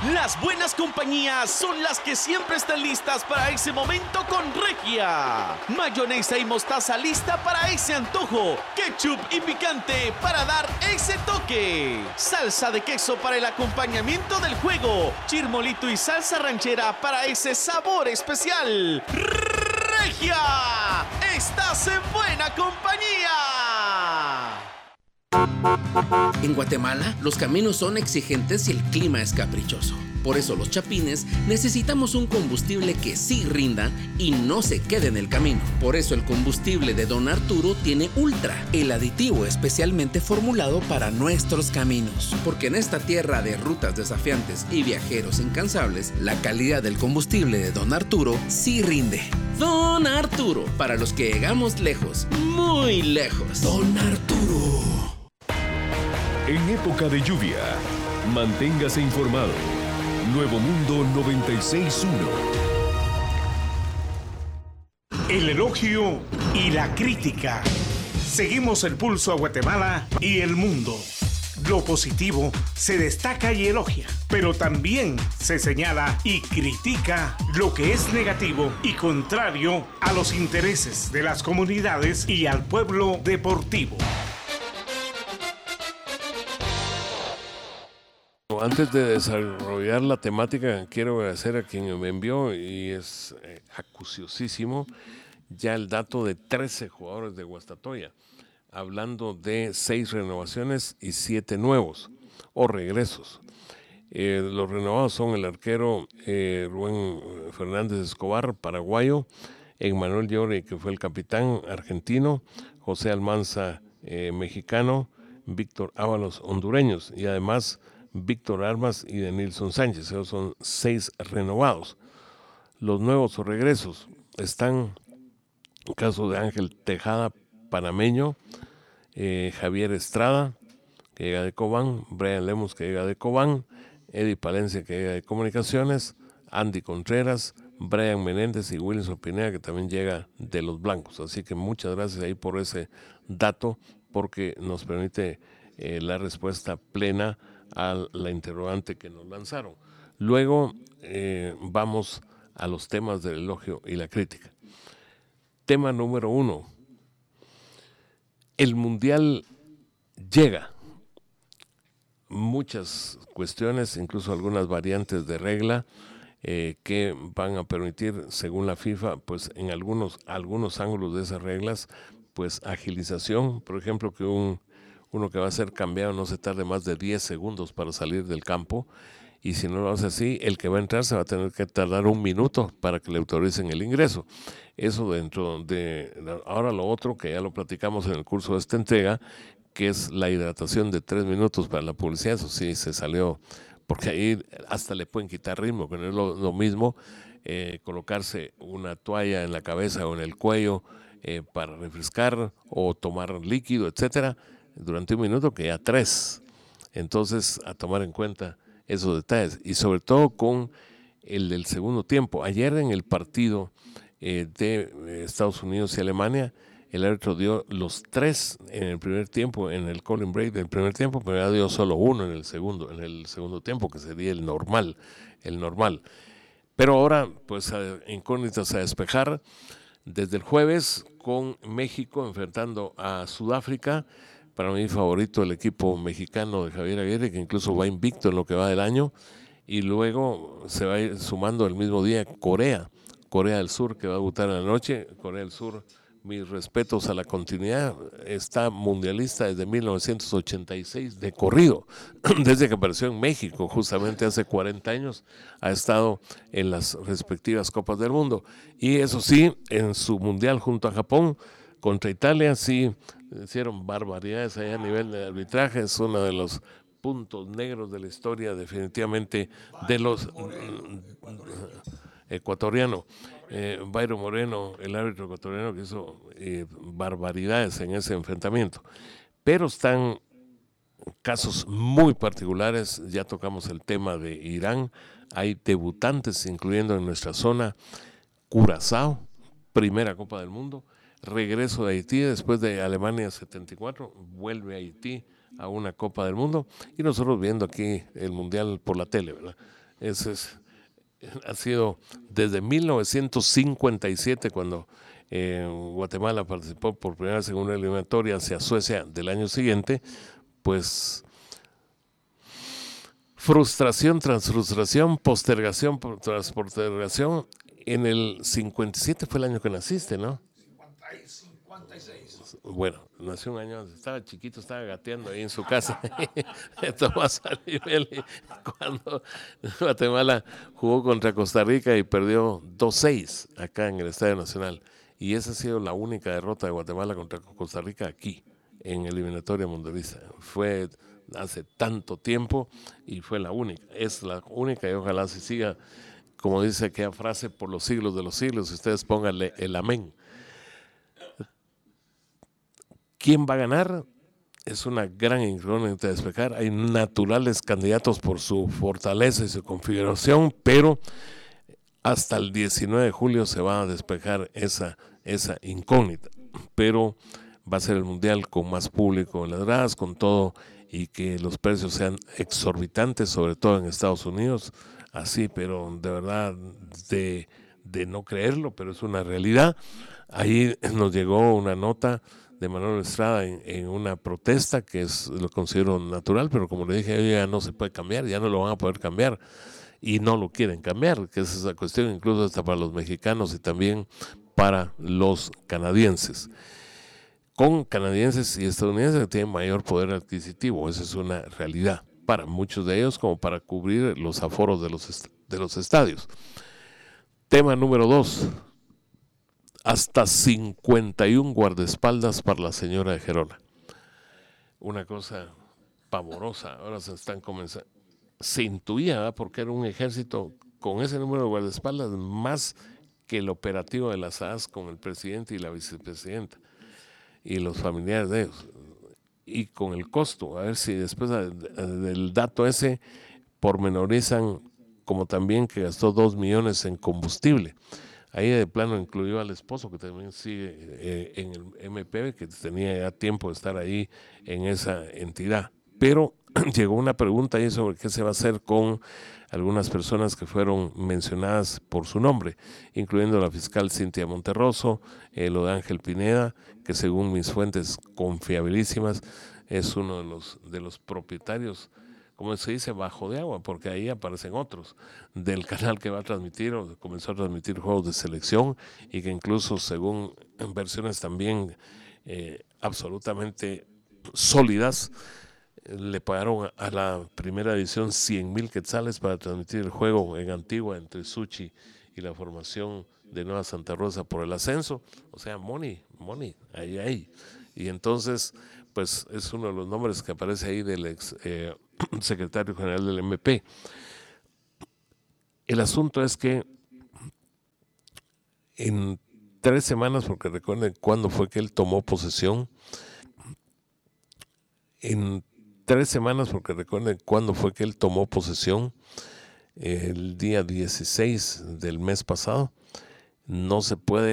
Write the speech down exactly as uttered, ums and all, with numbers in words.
Las buenas compañías son las que siempre están listas para ese momento con Regia. Mayonesa y mostaza lista para ese antojo. Ketchup y picante para dar ese toque. Salsa de queso para el acompañamiento del juego. Chirmolito y salsa ranchera para ese sabor especial. Regia, estás en buena compañía. En Guatemala, los caminos son exigentes y el clima es caprichoso. Por eso los chapines necesitamos un combustible que sí rinda y no se quede en el camino. Por eso el combustible de Don Arturo tiene Ultra, el aditivo especialmente formulado para nuestros caminos. Porque en esta tierra de rutas desafiantes y viajeros incansables, la calidad del combustible de Don Arturo sí rinde. Don Arturo, para los que llegamos lejos, muy lejos. Don Arturo. En época de lluvia, manténgase informado. Nuevo Mundo noventa y seis punto uno. El elogio y la crítica. Seguimos el pulso a Guatemala y el mundo. Lo positivo se destaca y elogia, pero también se señala y critica lo que es negativo y contrario a los intereses de las comunidades y al pueblo deportivo. Antes de desarrollar la temática, quiero agradecer a quien me envió, y es eh, acuciosísimo, ya el dato de trece jugadores de Guastatoya, hablando de seis renovaciones y siete nuevos o regresos. Eh, los renovados son el arquero eh, Rubén Fernández Escobar, paraguayo, Emmanuel Llori, que fue el capitán argentino, José Almanza, eh, mexicano, Víctor Ábalos, hondureños, y además Víctor Armas y Denilson Sánchez. Esos son seis renovados. Los nuevos o regresos están el caso de Ángel Tejada, panameño, eh, Javier Estrada, que llega de Cobán, Brian Lemos, que llega de Cobán, Eddie Palencia, que llega de Comunicaciones, Andy Contreras, Brian Menéndez y Wilson Pineda, que también llega de los Blancos. Así que muchas gracias ahí por ese dato, porque nos permite eh, la respuesta plena a la interrogante que nos lanzaron. Luego eh, vamos a los temas del elogio y la crítica. Tema número uno. El Mundial llega. Muchas cuestiones, incluso algunas variantes de regla eh, que van a permitir, según la FIFA, pues en algunos, algunos ángulos de esas reglas, pues agilización. Por ejemplo, que un uno que va a ser cambiado no se tarde más de diez segundos para salir del campo, y si no lo hace así, el que va a entrar se va a tener que tardar un minuto para que le autoricen el ingreso. Eso dentro de... Ahora lo otro, que ya lo platicamos en el curso de esta entrega, que es la hidratación de tres minutos para la publicidad. Eso sí se salió, porque ahí hasta le pueden quitar ritmo, que no es lo, lo mismo eh, colocarse una toalla en la cabeza o en el cuello eh, para refrescar o tomar líquido, etcétera, durante un minuto, que ya tres. Entonces, a tomar en cuenta esos detalles, y sobre todo con el del segundo tiempo. Ayer en el partido eh, de eh, Estados Unidos y Alemania, el árbitro dio los tres en el primer tiempo, en el calling break del primer tiempo, pero ya dio solo uno en el segundo, en el segundo tiempo, que sería el normal, el normal. Pero ahora, pues, incógnitas a despejar. Desde el jueves, con México enfrentando a Sudáfrica. Para mí favorito el equipo mexicano de Javier Aguirre, que incluso va invicto en lo que va del año, y luego se va a ir sumando el mismo día Corea, Corea del Sur, que va a debutar en la noche. Corea del Sur, mis respetos a la continuidad, está mundialista desde mil novecientos ochenta y seis de corrido, desde que apareció en México, justamente hace cuarenta años, ha estado en las respectivas Copas del Mundo, y eso sí, en su mundial junto a Japón, contra Italia, sí hicieron barbaridades allá a nivel de arbitraje. Es uno de los puntos negros de la historia, definitivamente, de los ecuatorianos. Eh, Byron Moreno, el árbitro ecuatoriano, que hizo eh, barbaridades en ese enfrentamiento. Pero están casos muy particulares. Ya tocamos el tema de Irán. Hay debutantes, incluyendo en nuestra zona, Curazao, primera Copa del Mundo. Regreso de Haití después de Alemania setenta y cuatro, vuelve a Haití a una Copa del Mundo, y nosotros viendo aquí el Mundial por la tele, ¿verdad? Ese es, ha sido desde mil novecientos cincuenta y siete cuando eh, Guatemala participó por primera vez en una eliminatoria hacia Suecia del año siguiente, pues frustración tras frustración, postergación tras postergación. En el cincuenta y siete fue el año que naciste, ¿no? cincuenta y seis. Bueno, nació un año antes, estaba chiquito, estaba gateando ahí en su casa, Tomás Arimelli, cuando Guatemala jugó contra Costa Rica y perdió dos seis acá en el Estadio Nacional. Y esa ha sido la única derrota de Guatemala contra Costa Rica aquí, en eliminatoria mundialista. Fue hace tanto tiempo y fue la única, es la única y ojalá se siga, como dice aquella frase, por los siglos de los siglos, ustedes pónganle el amén. ¿Quién va a ganar? Es una gran incógnita de explicar. Hay naturales candidatos por su fortaleza y su configuración, pero hasta el diecinueve de julio se va a despejar esa, esa incógnita. Pero va a ser el mundial con más público en las gradas, con todo, y que los precios sean exorbitantes, sobre todo en Estados Unidos. Así, pero de verdad, de, de no creerlo, pero es una realidad. Ahí nos llegó una nota de Manuel Estrada en, en una protesta que es, lo considero natural, pero como le dije, ya no se puede cambiar, ya no lo van a poder cambiar y no lo quieren cambiar, que es esa cuestión incluso hasta para los mexicanos y también para los canadienses. Con canadienses y estadounidenses que tienen mayor poder adquisitivo, esa es una realidad para muchos de ellos, como para cubrir los aforos de los, est- de los estadios. Tema número dos. Hasta cincuenta y un guardaespaldas para la señora de Gerona. Una cosa pavorosa. Ahora se están comenzando. Se intuía, ¿verdad? Porque era un ejército con ese número de guardaespaldas más que el operativo de las A A S con el presidente y la vicepresidenta y los familiares de ellos. Y con el costo, a ver si después del dato ese pormenorizan como también que gastó dos millones en combustible. Ahí de plano incluyó al esposo que también sigue eh, en el M P B, que tenía ya tiempo de estar ahí en esa entidad. Pero llegó una pregunta ahí sobre qué se va a hacer con algunas personas que fueron mencionadas por su nombre, incluyendo la fiscal Cintia Monterroso, eh, lo de Ángel Pineda, que según mis fuentes confiabilísimas es uno de los, de los propietarios, como se dice, bajo de agua, porque ahí aparecen otros, del canal que va a transmitir o comenzó a transmitir juegos de selección y que incluso según versiones también eh, absolutamente sólidas, le pagaron a la primera edición cien mil quetzales para transmitir el juego en Antigua entre Suchi y la formación de Nueva Santa Rosa por el ascenso. O sea, money, money, ahí, ahí. Y entonces, pues es uno de los nombres que aparece ahí del ex eh, secretario general del M P. El asunto es que en tres semanas, porque recuerden cuándo fue que él tomó posesión, en tres semanas, porque recuerden cuándo fue que él tomó posesión, el día dieciséis del mes pasado, no se puede